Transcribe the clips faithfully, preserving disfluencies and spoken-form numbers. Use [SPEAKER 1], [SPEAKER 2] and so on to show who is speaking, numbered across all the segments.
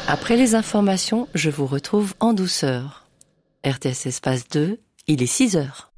[SPEAKER 1] Après les informations, je vous retrouve en douceur. R T S Espace deux, il est six heures.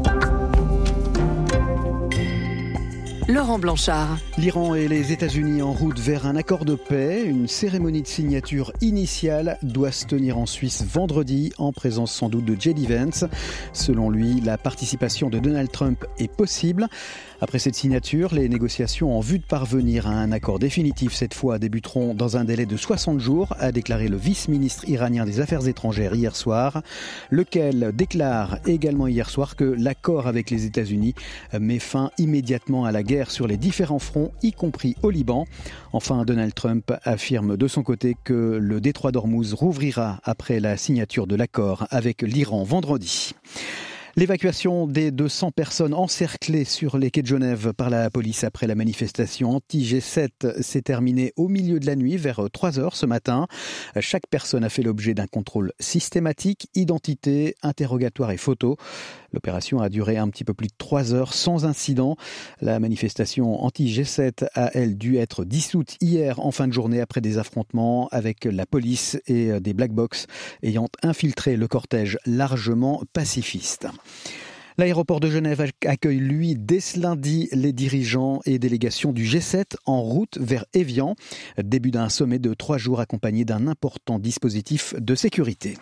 [SPEAKER 2] Laurent Blanchard.
[SPEAKER 3] L'Iran et les États-Unis en route vers un accord de paix. Une cérémonie de signature initiale doit se tenir en Suisse vendredi, en présence sans doute de J D Vance. Selon lui, la participation de Donald Trump est possible. Après cette signature, les négociations en vue de parvenir à un accord définitif cette fois débuteront dans un délai de soixante jours, a déclaré le vice-ministre iranien des Affaires étrangères hier soir, lequel déclare également hier soir que l'accord avec les États-Unis met fin immédiatement à la guerre sur les différents fronts, y compris au Liban. Enfin, Donald Trump affirme de son côté que le détroit d'Ormuz rouvrira après la signature de l'accord avec l'Iran vendredi. L'évacuation des deux cents personnes encerclées sur les quais de Genève par la police après la manifestation anti-G sept s'est terminée au milieu de la nuit, vers trois heures ce matin. Chaque personne a fait l'objet d'un contrôle systématique, identité, interrogatoire et photo. L'opération a duré un petit peu plus de trois heures sans incident. La manifestation anti-G sept a, elle, dû être dissoute hier en fin de journée après des affrontements avec la police et des black box ayant infiltré le cortège largement pacifiste. L'aéroport de Genève accueille, lui, dès ce lundi, les dirigeants et délégations du G sept en route vers Évian. Début d'un sommet de trois jours accompagné d'un important dispositif de sécurité.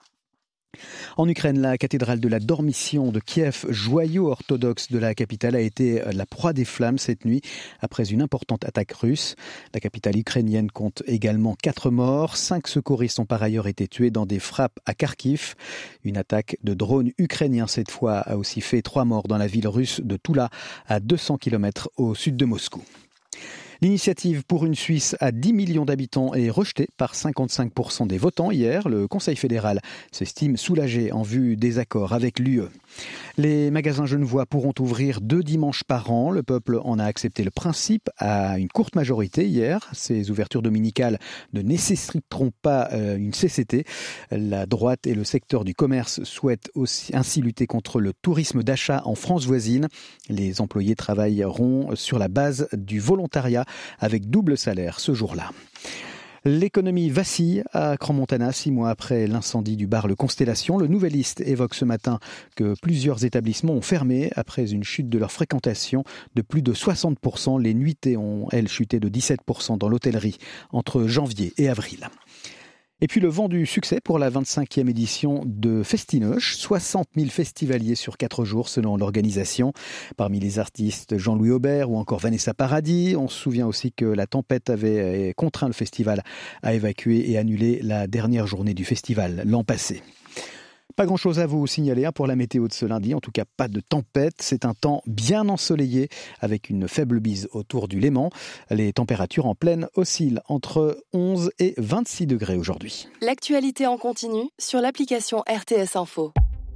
[SPEAKER 3] En Ukraine, la cathédrale de la Dormition de Kiev, joyau orthodoxe de la capitale, a été la proie des flammes cette nuit après une importante attaque russe. La capitale ukrainienne compte également quatre morts. Cinq secouristes ont par ailleurs été tués dans des frappes à Kharkiv. Une attaque de drones ukrainiens cette fois a aussi fait trois morts dans la ville russe de Toula, à deux cents kilomètres au sud de Moscou. L'initiative pour une Suisse à dix millions d'habitants est rejetée par cinquante-cinq pour cent des votants hier. Le Conseil fédéral s'estime soulagé en vue des accords avec l'U E. Les magasins genevois pourront ouvrir deux dimanches par an. Le peuple en a accepté le principe à une courte majorité hier. Ces ouvertures dominicales ne nécessiteront pas euh, une C C T. La droite et le secteur du commerce souhaitent aussi ainsi lutter contre le tourisme d'achat en France voisine. Les employés travailleront sur la base du volontariat avec double salaire ce jour-là. L'économie vacille à Crans-Montana, six mois après l'incendie du bar Le Constellation. Le Nouvelliste évoque ce matin que plusieurs établissements ont fermé après une chute de leur fréquentation de plus de soixante pour cent. Les nuitées ont, elles, chuté de dix-sept pour cent dans l'hôtellerie entre janvier et avril. Et puis le vent du succès pour la vingt-cinquième édition de Festinoche. soixante mille festivaliers sur quatre jours selon l'organisation. Parmi les artistes, Jean-Louis Aubert ou encore Vanessa Paradis. On se souvient aussi que la tempête avait contraint le festival à évacuer et annuler la dernière journée du festival l'an passé. Pas grand-chose à vous signaler pour la météo de ce lundi, en tout cas pas de tempête. C'est un temps bien ensoleillé avec une faible bise autour du Léman. Les températures en plaine oscillent entre onze et vingt-six degrés aujourd'hui.
[SPEAKER 2] L'actualité en continu sur l'application R T S Info.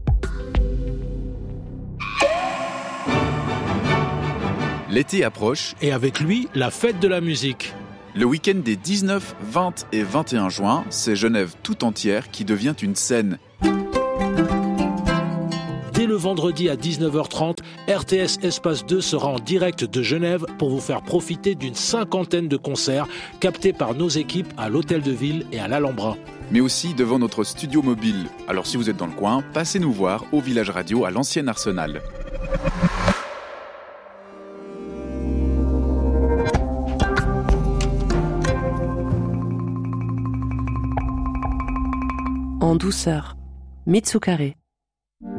[SPEAKER 4] L'été approche
[SPEAKER 5] et avec lui, la fête de la musique.
[SPEAKER 4] Le week-end des dix-neuf, vingt et vingt et un juin, c'est Genève tout entière qui devient une scène.
[SPEAKER 5] Dès le vendredi à dix-neuf heures trente, R T S Espace deux sera en direct de Genève pour vous faire profiter d'une cinquantaine de concerts captés par nos équipes à l'Hôtel de Ville et à l'Alhambra.
[SPEAKER 4] Mais aussi devant notre studio mobile. Alors si vous êtes dans le coin, passez nous voir au Village Radio à l'Ancien Arsenal.
[SPEAKER 1] En douceur, Mitsukare.